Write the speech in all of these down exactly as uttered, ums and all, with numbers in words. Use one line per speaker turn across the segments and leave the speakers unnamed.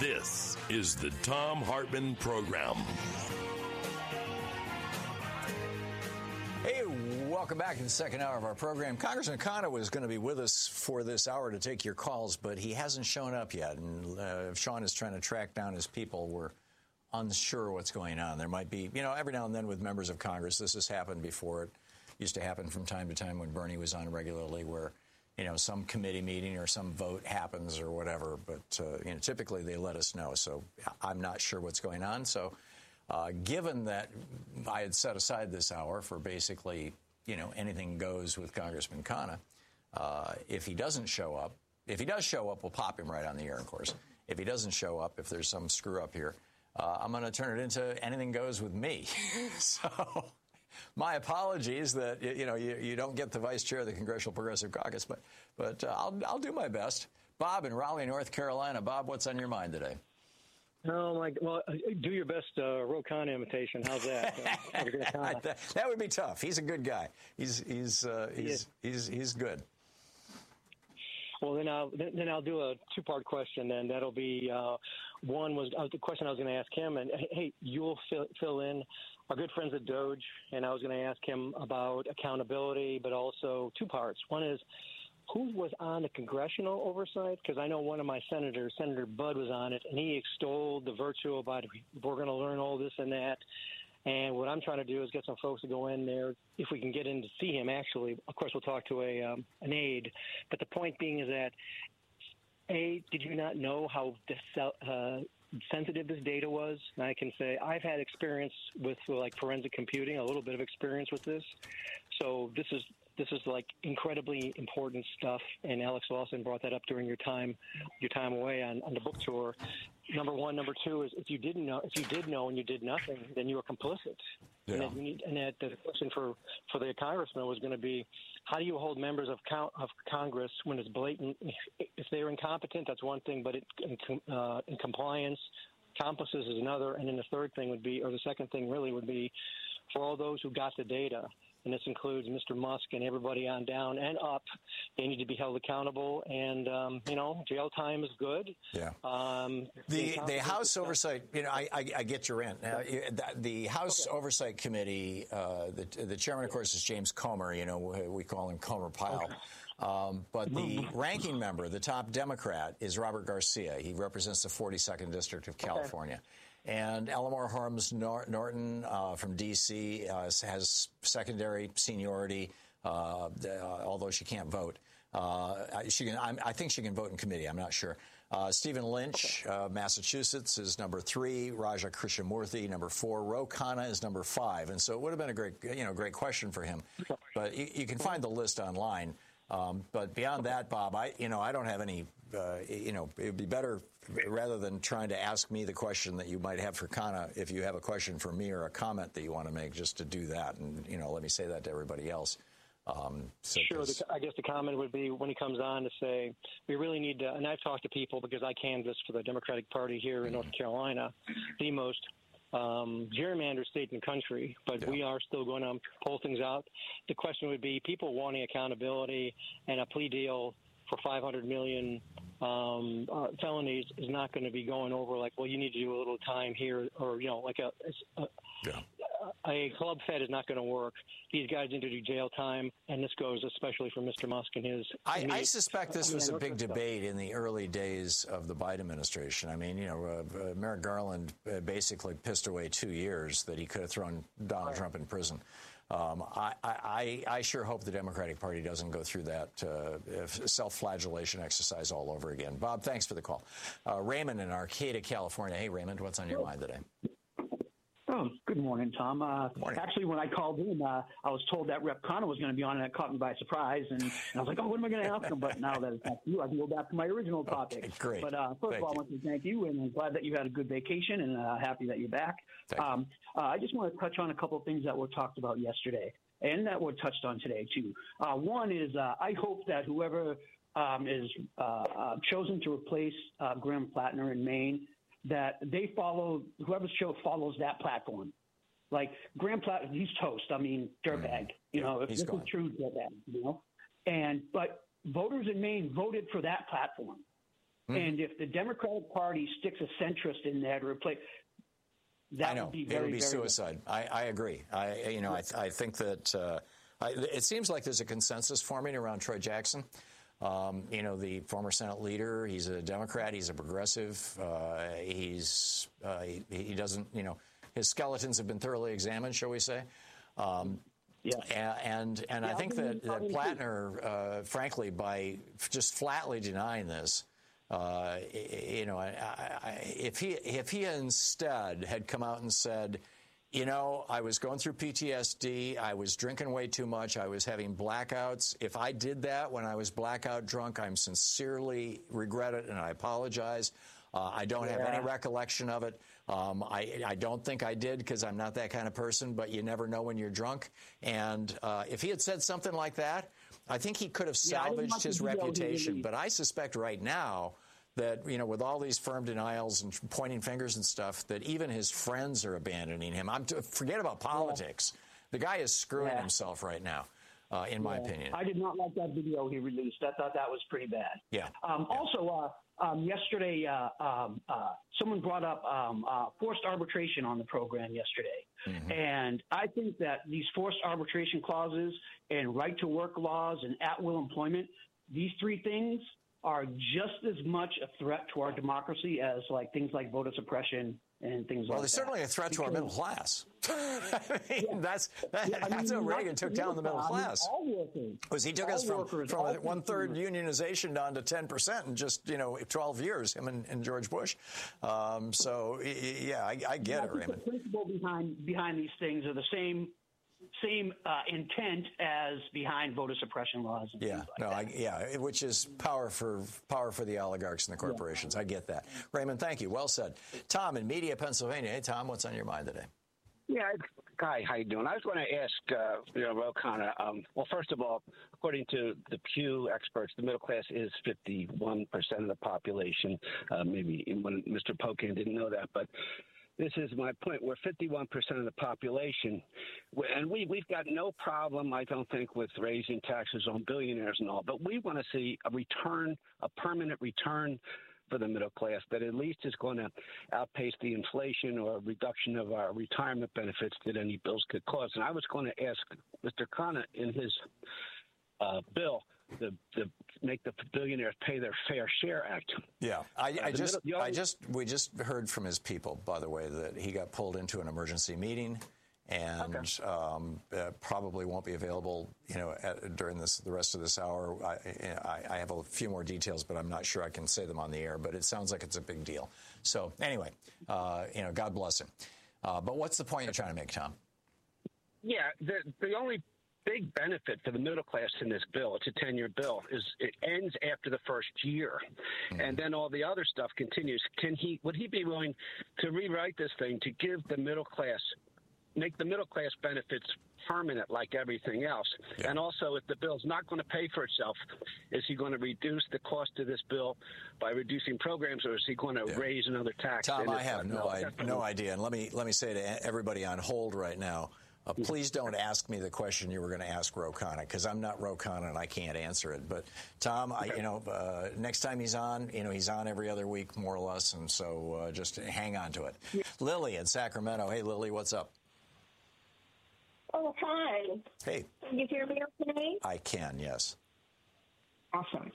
This is the Thom Hartmann Program.
Hey, welcome back to the second hour of our program. Congressman Khanna was going to be with us for this hour to take your calls, but he hasn't shown up yet. And uh, Sean is trying to track down his people. We're unsure what's going on. There might be, you know, every now and then with members of Congress, this has happened before. It used to happen from time to time when Bernie was on regularly, where, you know, some committee meeting or some vote happens or whatever. But, uh, you know, typically they let us know. So I'm not sure what's going on. So uh, given that I had set aside this hour for basically, you know, anything goes with Congressman Khanna, uh, if he doesn't show up, if he does show up, we'll pop him right on the air, of course. If he doesn't show up, if there's some screw up here, uh, I'm going to turn it into anything goes with me. So my apologies that, you know, you, you don't get the vice chair of the Congressional Progressive Caucus, but but uh, I'll, I'll do my best. Bob in Raleigh, North Carolina. Bob, what's on your mind today?
Oh, my, well, do your best uh, Ro Khanna imitation. How's that? uh,
that? That would be tough. He's a good guy. He's he's uh, he's, he he's he's good.
Well, then I'll then I'll do a two-part question, and that'll be uh, one was uh, the question I was going to ask him, and hey, you'll fill, fill in our good friends at Doge, and I was going to ask him about accountability, but also two parts. One is, who was on the congressional oversight? Because I know one of my senators, Senator Budd, was on it, and he extolled the virtue about we're going to learn all this and that. And what I'm trying to do is get some folks to go in there, if we can get in to see him, actually. Of course, we'll talk to a um, an aide. But the point being is that, A, did you not know how uh, sensitive this data was? And I can say I've had experience with, like, forensic computing, a little bit of experience with this. So this is This is like incredibly important stuff, and Alex Lawson brought that up during your time, your time away on, on the book tour. Number one, number two is if you didn't know, if you did know and you did nothing, then you were complicit. Yeah. And, that you need, and that the question for, for the congressman was going to be, how do you hold members of count, of Congress when it's blatant? If they're incompetent, that's one thing, but it, in, uh, in compliance, compasses is another. And then the third thing would be, or the second thing really would be, for all those who got the data. And this includes Mister Musk and everybody on down and up. They need to be held accountable. And, um, you know, jail time is good.
Yeah.
Um,
the the House Oversight, you know, I, I, I get your rant. Now, the, the House okay. Oversight Committee, uh, the, the chairman, of course, is James Comer. You know, we call him Comer Pyle. Okay. Um, but the ranking member, the top Democrat, is Robert Garcia. He represents the forty-second District of California. Okay. And Eleanor Holmes Norton uh, from D C uh, has secondary seniority, uh, uh, although she can't vote. Uh, she can, I'm, I think she can vote in committee. I'm not sure. Uh, Stephen Lynch, okay. uh, Massachusetts, is number three. Raja Krishnamurthy, number four. Ro Khanna is number five. And so it would have been a great, you know, great question for him. But you, you can find the list online. Um, but beyond that, Bob, I, you know, I don't have any, uh, you know, it would be better rather than trying to ask me the question that you might have for Khanna, if you have a question for me or a comment that you want to make, just to do that. And, you know, let me say that to everybody else. Um, so
sure. The, I guess the comment would be when he comes on to say, we really need to, and I've talked to people because I canvassed for the Democratic Party here in mm-hmm. North Carolina, the most Um, gerrymandered state in the country, but yeah. we are still going to pull things out. The question would be people wanting accountability, and a plea deal for five hundred million um, uh, felonies is not going to be going over like, well, you need to do a little time here, or, you know, like a, a, yeah. a club fed is not going to work. These guys need to do jail time, and this goes especially for Mister Musk and his.
I, I suspect this was a big debate in the early days of the Biden administration. I mean, you know, uh, uh, Merrick Garland uh, basically pissed away two years that he could have thrown Donald right. Trump in prison. Um, I, I, I sure hope the Democratic Party doesn't go through that uh, self-flagellation exercise all over again. Bob, thanks for the call. Uh, Raymond in Arcata, California. Hey, Raymond, what's on your mind today?
Oh, good morning, Tom. Uh, morning. Actually, when I called in, uh, I was told that Rep Khanna was going to be on, and that caught me by surprise. And, and I was like, oh, what am I going to ask him? But now that it's not you, I can go back to my original topic.
Okay, great.
But uh, first
thank
of all,
you.
I want to thank you, and I'm glad that you had a good vacation, and uh, happy that you're back. Um, uh, I just want to touch on a couple of things that were talked about yesterday, and that were touched on today, too. Uh, one is uh, I hope that whoever um, is uh, uh, chosen to replace uh, Graham Plattner in Maine, that they follow, whoever's show follows that platform. Like, Graham Platt, he's toast. I mean, dirtbag. You know, if this is true, dirtbag, you know. And, but voters in Maine voted for that platform. Mm-hmm. And if the Democratic Party sticks a centrist in there to replace, that
I know
would be very,
it would be
very
suicide. I, I agree. I you know I I think that uh, I, it seems like there's a consensus forming around Troy Jackson. Um, you know, the former Senate leader. He's a Democrat. He's a progressive. Uh, he's uh, he, he doesn't. You know, his skeletons have been thoroughly examined, shall we say? Um,
Yeah.
And and yeah, I think that, that Plattner, uh, frankly, by just flatly denying this, uh, you know, I, I, if he if he instead had come out and said, you know, I was going through P T S D, I was drinking way too much, I was having blackouts. If I did that when I was blackout drunk, I'm sincerely regret it and I apologize. Uh, I don't yeah. have any recollection of it. Um, I, I don't think I did because I'm not that kind of person, but you never know when you're drunk. And uh, if he had said something like that, I think he could have salvaged yeah, his reputation. But I suspect right now that, you know, with all these firm denials and pointing fingers and stuff, that even his friends are abandoning him. I'm t- forget about politics. Yeah. The guy is screwing yeah. himself right now. Uh, in my yeah. opinion.
I did not like that video he released. I thought that was pretty bad.
Yeah.
Um,
yeah.
Also, uh, um, yesterday, uh, um, uh, someone brought up um, uh, forced arbitration on the program yesterday. Mm-hmm. And I think that these forced arbitration clauses and right-to-work laws and at-will employment, these three things are just as much a threat to our democracy as like things like voter suppression and things
well,
like that. Well,
they're certainly a threat
because,
to our middle class. I mean,
yeah.
that's that,
yeah, I
that's
mean,
how Reagan took down the middle
I
class.
Mean, all workers.
Was he took
all
us from,
workers,
from a one-third
consumers.
unionization down to ten percent in just, you know, twelve years, him and, and George Bush. Um, so, yeah, I, I get
I
it, Raymond.
The principle behind, behind these things are the same same uh, intent as behind voter suppression laws. And
yeah,
things like
no,
that.
I, yeah, which is power for power for the oligarchs and the corporations. Yeah. I get that. Raymond, thank you. Well said. Tom in Media, Pennsylvania. Hey, Tom, what's on your mind today?
Yeah, hi, how you doing? I was going to ask, uh, you know, Ro Khanna, um, well, first of all, according to the Pew experts, the middle class is fifty-one percent of the population. Uh, maybe when Mister Pocan didn't know that, but this is my point. We're fifty-one percent of the population, and we, we've got no problem, I don't think, with raising taxes on billionaires and all, but we want to see a return, a permanent return for the middle class that at least is going to outpace the inflation or reduction of our retirement benefits that any bills could cause. And I was going to ask Mister Khanna in his uh, bill, the, the make the billionaires pay their fair share act.
Yeah, I, I
uh,
just,
middle,
I just, we just heard from his people, by the way, that he got pulled into an emergency meeting, and okay. um, uh, probably won't be available, you know, at, during this the rest of this hour. I, I, I have a few more details, but I'm not sure I can say them on the air. But it sounds like it's a big deal. So anyway, uh, you know, God bless him. Uh, but what's the point you're trying to make, Tom?
Yeah, the the only big benefit for the middle class in this bill, it's a ten-year bill, is it ends after the first year, mm-hmm. and then all the other stuff continues. Can he? Would he be willing to rewrite this thing to give the middle class, make the middle class benefits permanent like everything else? Yeah. And also, if the bill's not going to pay for itself, is he going to reduce the cost of this bill by reducing programs, or is he going to yeah. raise another tax?
Tom, I have no, I, no idea. And let me let me say to everybody on hold right now, Uh, please don't ask me the question you were going to ask Ro Khanna, because I'm not Ro Khanna and I can't answer it. But Tom, I, you know, uh, next time he's on, you know, he's on every other week more or less, and so uh, just hang on to it. Yeah. Lily in Sacramento. Hey, Lily, what's up?
Oh, hi.
Hey.
Can you hear me okay?
I can, yes.
Awesome.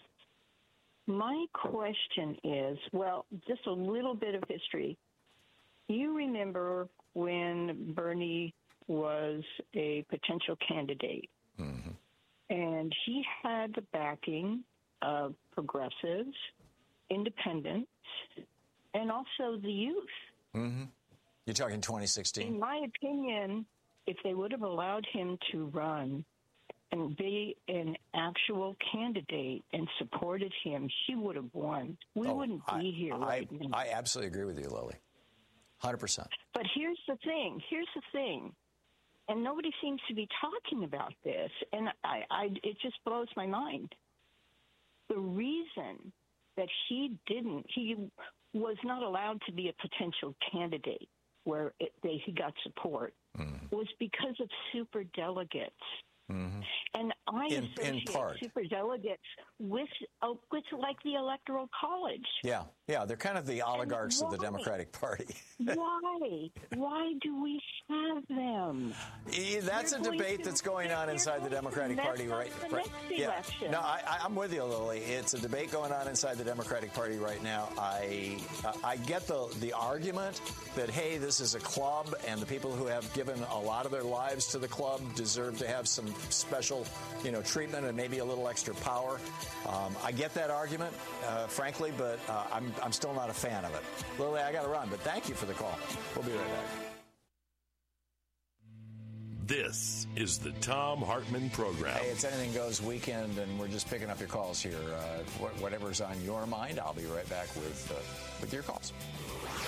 My question is, well, just a little bit of history. You remember when Bernie was a potential candidate, mm-hmm. and he had the backing of progressives, independents, and also the youth.
Mm-hmm. You're talking twenty sixteen?
In my opinion, if they would have allowed him to run and be an actual candidate and supported him, he would have won. We oh, wouldn't be
I,
here
I,
right now.
I absolutely agree with you, Lily. one hundred percent.
But here's the thing. Here's the thing. And nobody seems to be talking about this, and I, I, it just blows my mind. The reason that he didn't, he was not allowed to be a potential candidate where it, they, he got support, mm-hmm. was because of superdelegates. Mm-hmm. And I
in,
associate
in part.
superdelegates with, uh, with like the Electoral College.
Yeah, yeah, they're kind of the oligarchs of the
why?
Democratic Party.
Why? Why do we have them?
E- That's
They're
a
going
debate
to-
that's going
they're-
on
they're
inside the
going to
Democratic
mess
Party
up
right,
the
right.
next
Yeah,
election.
no, I, I- I'm with you, Lily. It's a debate going on inside the Democratic Party right now. I uh, I get the the argument that hey, this is a club, and the people who have given a lot of their lives to the club deserve to have some special, you know, treatment and maybe a little extra power. Um, I get that argument, uh, frankly, but uh, I'm I'm still not a fan of it. Lily, I got to run, but thank you for the call. We'll be right back.
This is the Thom Hartmann Program.
Hey, it's Anything Goes weekend, and we're just picking up your calls here. Uh, wh- whatever's on your mind, I'll be right back with uh, with your calls.